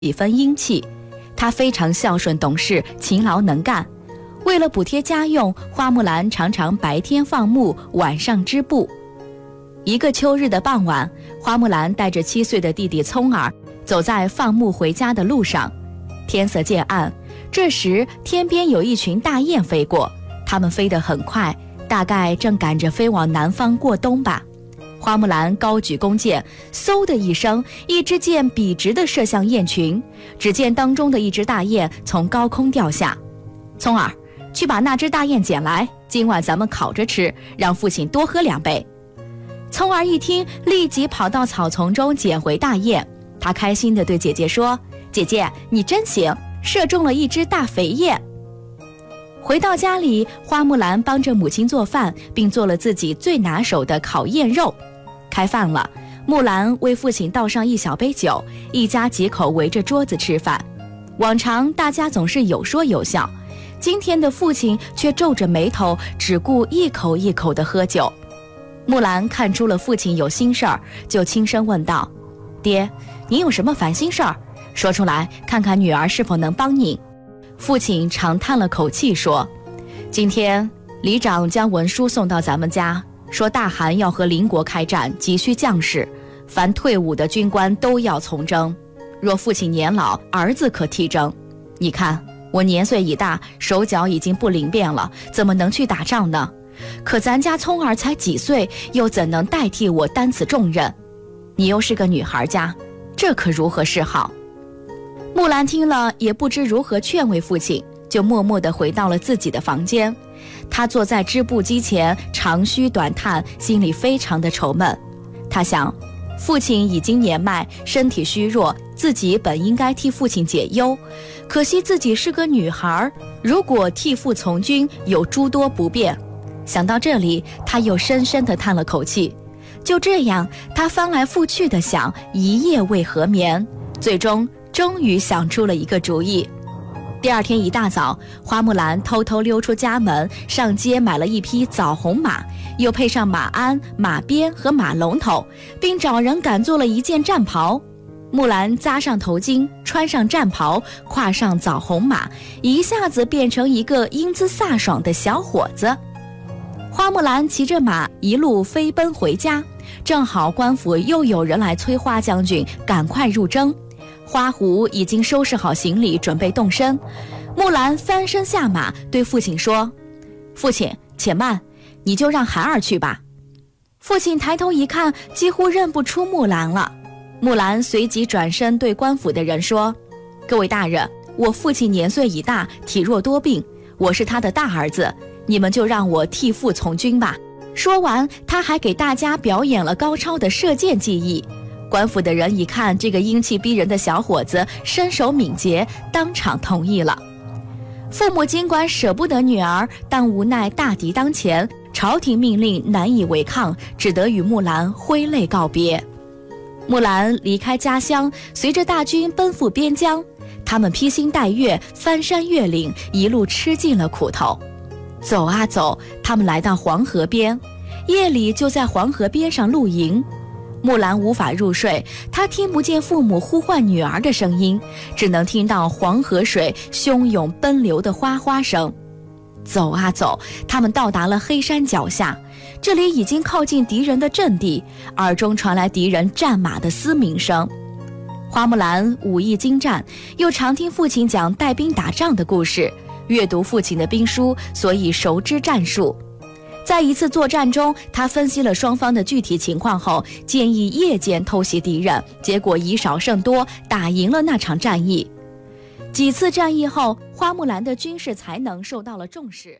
几分英气。他非常孝顺懂事，勤劳能干。为了补贴家用，花木兰常常白天放牧，晚上织布。一个秋日的傍晚，花木兰带着7岁的弟弟聪儿走在放牧回家的路上。天色渐暗，这时天边有一群大雁飞过，它们飞得很快，大概正赶着飞往南方过冬吧。花木兰高举弓箭，嗖的一声，一支箭笔直地射向雁群。只见当中的一只大雁从高空掉下。聪儿，去把那只大雁捡来，今晚咱们烤着吃，让父亲多喝2杯。聪儿一听，立即跑到草丛中捡回大雁。他开心地对姐姐说：姐姐，你真行，射中了一只大肥雁。回到家里，花木兰帮着母亲做饭，并做了自己最拿手的烤雁肉。开饭了，木兰为父亲倒上1小杯酒，一家几口围着桌子吃饭。往常大家总是有说有笑，今天的父亲却皱着眉头，只顾一口一口地喝酒。木兰看出了父亲有心事儿，就轻声问道：爹，您有什么烦心事儿？说出来，看看女儿是否能帮您。父亲长叹了口气说：今天里长将文书送到咱们家，说大汗要和邻国开战，急需将士，凡退伍的军官都要从征。若父亲年老，儿子可替征。你看我年岁已大，手脚已经不灵便了，怎么能去打仗呢？可咱家聪儿才几岁，又怎能代替我担此重任？你又是个女孩家，这可如何是好？木兰听了也不知如何劝慰父亲，就默默地回到了自己的房间。她坐在织布机前，长吁短叹，心里非常的愁闷。她想，父亲已经年迈，身体虚弱，自己本应该替父亲解忧，可惜自己是个女孩，如果替父从军，有诸多不便。想到这里，她又深深地叹了口气。就这样，她翻来覆去地想，一夜未合眠，最终终于想出了一个主意。第二天一大早，花木兰偷偷溜出家门，上街买了一匹枣红马，又配上马鞍、马鞭和马龙头，并找人赶做了一件战袍。木兰扎上头巾，穿上战袍，跨上枣红马，一下子变成一个英姿飒爽的小伙子。花木兰骑着马一路飞奔回家，正好官府又有人来催花将军赶快入征。花狐已经收拾好行李，准备动身。木兰翻身下马，对父亲说：父亲，且慢，你就让孩儿去吧。父亲抬头一看，几乎认不出木兰了。木兰随即转身对官府的人说：各位大人，我父亲年岁已大，体弱多病，我是他的大儿子，你们就让我替父从军吧。说完，他还给大家表演了高超的射箭技艺。官府的人一看这个英气逼人的小伙子身手敏捷，当场同意了。父母尽管舍不得女儿，但无奈大敌当前，朝廷命令难以违抗，只得与木兰挥泪告别。木兰离开家乡，随着大军奔赴边疆。他们披星戴月，翻山越岭，一路吃尽了苦头。走啊走，他们来到黄河边，夜里就在黄河边上露营。木兰无法入睡，她听不见父母呼唤女儿的声音，只能听到黄河水汹涌奔流的哗哗声。走啊走，他们到达了黑山脚下，这里已经靠近敌人的阵地，耳中传来敌人战马的嘶鸣声。花木兰武艺精湛，又常听父亲讲带兵打仗的故事，阅读父亲的兵书，所以熟知战术。在一次作战中，他分析了双方的具体情况后，建议夜间偷袭敌人，结果以少胜多，打赢了那场战役。几次战役后，花木兰的军事才能受到了重视。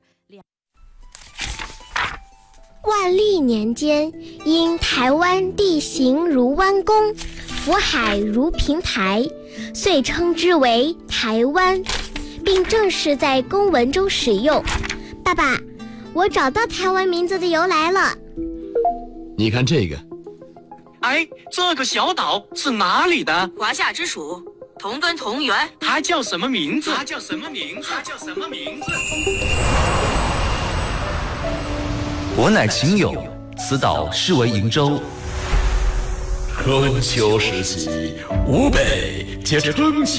万历年间，因台湾地形如弯弓，福海如平台，遂称之为台湾，并正式在公文中使用。爸爸，我找到台湾名字的由来了。 你看这个。 哎，这个小岛是哪里的？ 华夏之属，同根同源。 它叫什么名字？ 我乃秦友，此岛是为瀛洲。 春秋时期，吾辈皆称其